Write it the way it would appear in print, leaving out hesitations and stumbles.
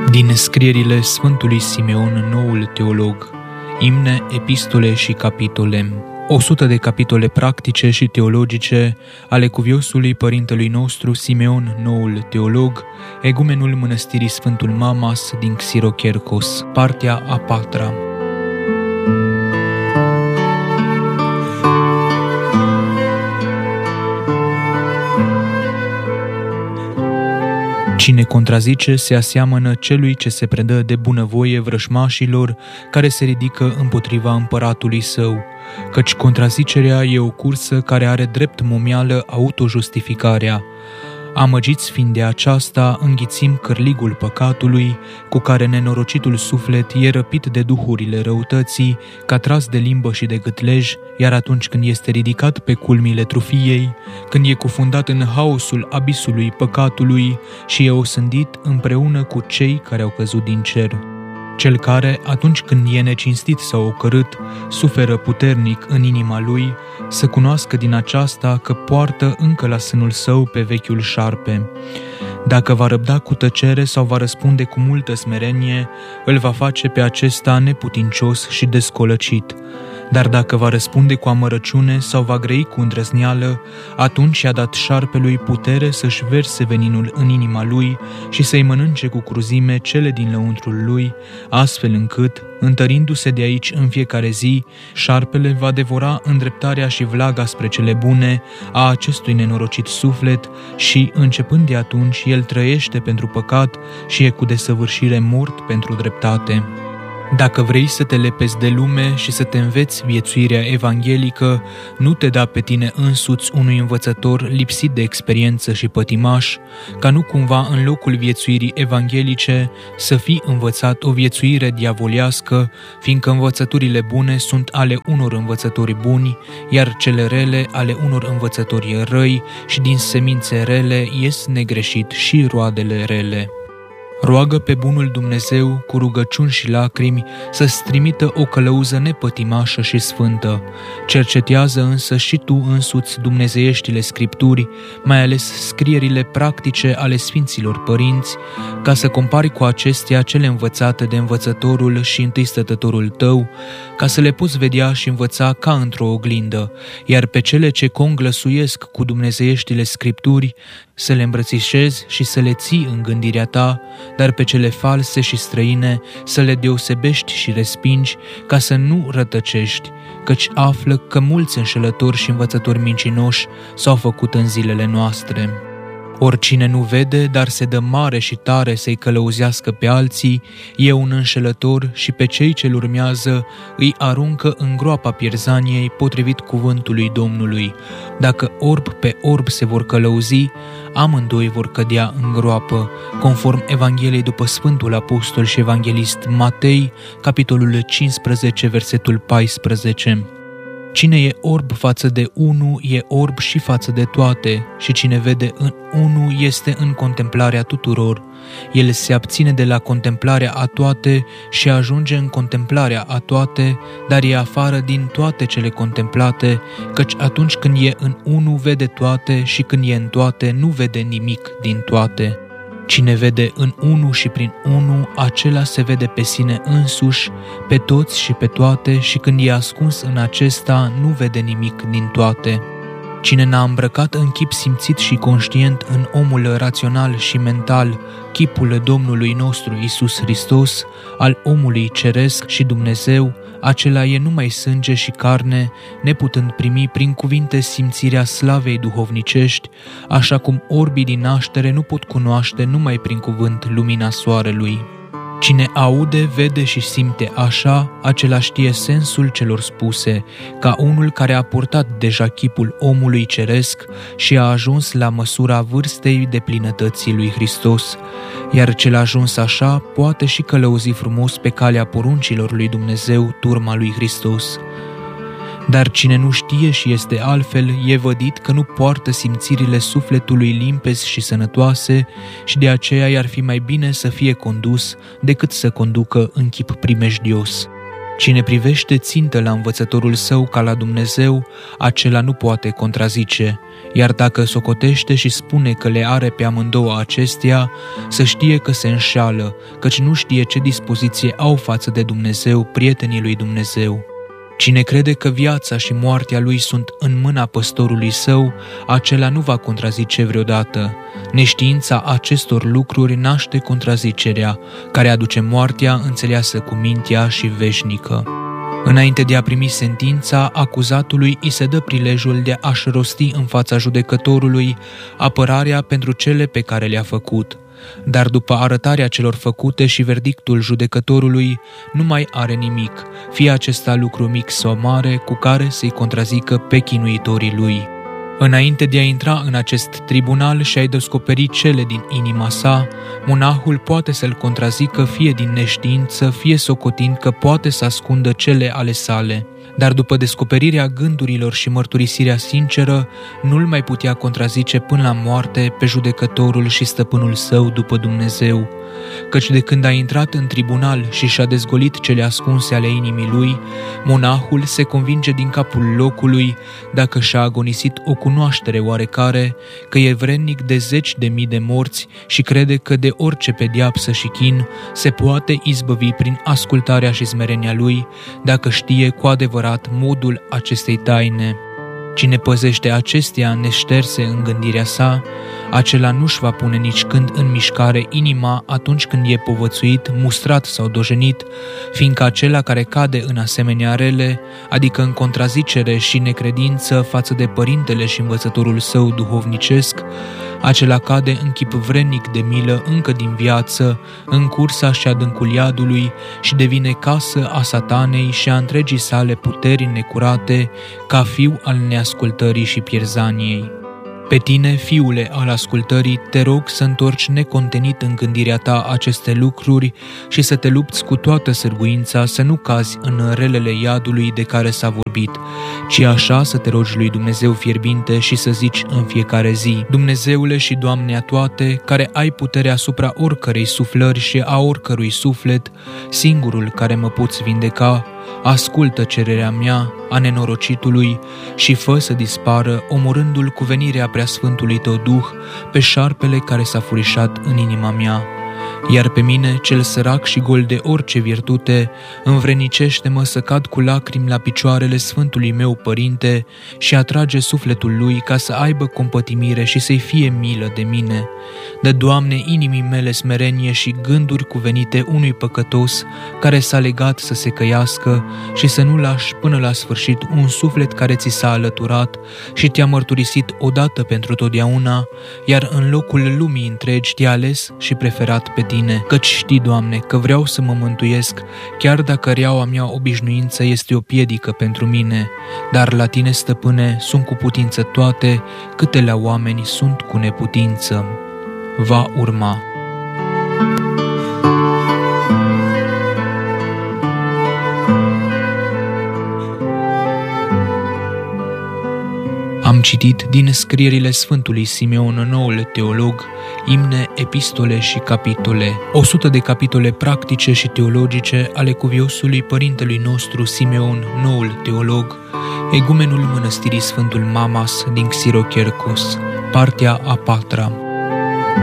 Din scrierile Sfântului Simeon, noul teolog, imne, epistole și capitole. 100 de capitole practice și teologice ale cuviosului părintelui nostru Simeon, noul teolog, egumenul mănăstirii Sfântul Mamas din Xirocherkos, partea a patra. Cine contrazice se aseamănă celui ce se predă de bunăvoie vrășmașilor care se ridică împotriva împăratului său, căci contrazicerea e o cursă care are drept momeală autojustificarea. Amăgiți fiind de aceasta, înghițim cârligul păcatului, cu care nenorocitul suflet e răpit de duhurile răutății, ca tras de limbă și de gâtlej, iar atunci când este ridicat pe culmile trufiei, când e cufundat în haosul abisului păcatului și e osândit împreună cu cei care au căzut din cer. Cel care, atunci când e necinstit sau ocărât, suferă puternic în inima lui, să cunoască din aceasta că poartă încă la sânul său pe vechiul șarpe. Dacă va răbda cu tăcere sau va răspunde cu multă smerenie, îl va face pe acesta neputincios și descolăcit. Dar dacă va răspunde cu amărăciune sau va grăi cu îndrăzneală, atunci i-a dat șarpelui putere să-și verse veninul în inima lui și să-i mănânce cu cruzime cele din lăuntrul lui, astfel încât, întărindu-se de aici în fiecare zi, șarpele va devora îndreptarea și vlaga spre cele bune a acestui nenorocit suflet și, începând de atunci, el trăiește pentru păcat și e cu desăvârșire mort pentru dreptate. Dacă vrei să te lepezi de lume și să te înveți viețuirea evanghelică, nu te da pe tine însuți unui învățător lipsit de experiență și pătimaș, ca nu cumva în locul viețuirii evanghelice să fii învățat o viețuire diavolească, fiindcă învățăturile bune sunt ale unor învățători buni, iar cele rele ale unor învățători răi și din semințe rele ies negreșit și roadele rele. Roagă pe bunul Dumnezeu cu rugăciuni și lacrimi să-ți trimită o călăuză nepătimașă și sfântă. Cercetează însă și tu însuți dumnezeieștile scripturi, mai ales scrierile practice ale Sfinților Părinți, ca să compari cu acestea cele învățate de învățătorul și întâi stătătorul tău, ca să le poți vedea și învăța ca într-o oglindă, iar pe cele ce conglăsuiesc cu dumnezeieștile scripturi, să le îmbrățișezi și să le ții în gândirea ta, dar pe cele false și străine să le deosebești și respingi, ca să nu rătăcești, căci află că mulți înșelători și învățători mincinoși s-au făcut în zilele noastre. Oricine nu vede, dar se dă mare și tare să-i călăuzească pe alții, e un înșelător și pe cei ce-l urmează îi aruncă în groapa pierzaniei potrivit cuvântului Domnului. Dacă orb pe orb se vor călăuzi, amândoi vor cădea în groapă, conform Evangheliei după Sfântul Apostol și Evanghelist Matei, capitolul 15, versetul 14. Cine e orb față de unul, e orb și față de toate, și cine vede în unul este în contemplarea tuturor. El se abține de la contemplarea a toate și ajunge în contemplarea a toate, dar e afară din toate cele contemplate, căci atunci când e în unul vede toate și când e în toate nu vede nimic din toate. Cine vede în unul și prin unul, acela se vede pe sine însuși, pe toți și pe toate, și când e ascuns în acesta, nu vede nimic din toate. Cine n-a îmbrăcat în chip simțit și conștient în omul rațional și mental chipul Domnului nostru Iisus Hristos, al omului ceresc și Dumnezeu, acela e numai sânge și carne, neputând primi prin cuvinte simțirea slavei duhovnicești, așa cum orbii din naștere nu pot cunoaște numai prin cuvânt lumina soarelui. Cine aude, vede și simte așa, acela știe sensul celor spuse, ca unul care a purtat deja chipul omului ceresc și a ajuns la măsura vârstei deplinătății lui Hristos, iar cel ajuns așa poate și călăuzi frumos pe calea poruncilor lui Dumnezeu, turma lui Hristos. Dar cine nu știe și este altfel, e vădit că nu poartă simțirile sufletului limpezi și sănătoase și de aceea i-ar fi mai bine să fie condus decât să conducă în chip primejdios. Cine privește țintă la învățătorul său ca la Dumnezeu, acela nu poate contrazice, iar dacă socotește și spune că le are pe amândouă acestea, să știe că se înșală, căci nu știe ce dispoziție au față de Dumnezeu prietenii lui Dumnezeu. Cine crede că viața și moartea lui sunt în mâna păstorului său, acela nu va contrazice vreodată. Neștiința acestor lucruri naște contrazicerea, care aduce moartea înțeleasă cu mintea și veșnică. Înainte de a primi sentința, acuzatului îi se dă prilejul de a-și rosti în fața judecătorului apărarea pentru cele pe care le-a făcut. Dar după arătarea celor făcute și verdictul judecătorului, nu mai are nimic, fie acesta lucru mic sau mare, cu care să-i contrazică pe chinuitorii lui. Înainte de a intra în acest tribunal și a-i descoperi cele din inima sa, monahul poate să-l contrazică fie din neștiință, fie socotind că poate să ascundă cele ale sale. Dar după descoperirea gândurilor și mărturisirea sinceră, nu-l mai putea contrazice până la moarte pe judecătorul și stăpânul său după Dumnezeu. Căci de când a intrat în tribunal și și-a dezgolit cele ascunse ale inimii lui, monahul se convinge din capul locului, dacă și-a agonisit o cunoaștere oarecare, că e vrednic de 10.000 de morți și crede că de orice pedeapsă și chin se poate izbăvi prin ascultarea și smerenia lui, dacă știe cu adevărat modul acestei taine. Cine păzește acestea neșterse în gândirea sa, acela nu-și va pune nici când în mișcare inima atunci când e povățuit, mustrat sau dojenit, fiindcă acela care cade în asemenea rele, adică în contrazicere și necredință față de părintele și învățătorul său duhovnicesc, acela cade în chip vrednic de milă încă din viață, în cursa și adâncul iadului și devine casă a satanei și a întregii sale puteri necurate, ca fiu al neascultării și pierzaniei. Pe tine, fiule al ascultării, te rog să întorci necontenit în gândirea ta aceste lucruri și să te lupți cu toată sârguința să nu cazi în relele iadului de care s-a vorbit, ci așa să te rogi lui Dumnezeu fierbinte și să zici în fiecare zi: Dumnezeule și Doamne a toate, care ai puterea asupra oricărei suflări și a oricărui suflet, singurul care mă poți vindeca, ascultă cererea mea, a nenorocitului, și fă să dispară, omorându-l cu venirea preasfântului tău Duh, pe șarpele care s-a furișat în inima mea. Iar pe mine, cel sărac și gol de orice virtute, învrenicește-mă să cad cu lacrimi la picioarele Sfântului meu Părinte și atrage sufletul lui ca să aibă compătimire și să-i fie milă de mine. Dă, Doamne, inimii mele smerenie și gânduri cuvenite unui păcătos care s-a legat să se căiască și să nu lași până la sfârșit un suflet care ți s-a alăturat și te-a mărturisit odată pentru totdeauna, iar în locul lumii întregi te-a ales și preferat pe tine, căci știi, Doamne, că vreau să mă mântuiesc, chiar dacă reaua mea obișnuință este o piedică pentru mine, dar la tine, Stăpâne, sunt cu putință toate, câte la oameni sunt cu neputință. Va urma. Am citit din scrierile Sfântului Simeon, noul teolog, imne, epistole și capitole, 100 de capitole practice și teologice ale cuviosului părintelui nostru Simeon, noul teolog, egumenul mănăstirii Sfântul Mamas din Xirochercos, partea a 4-a.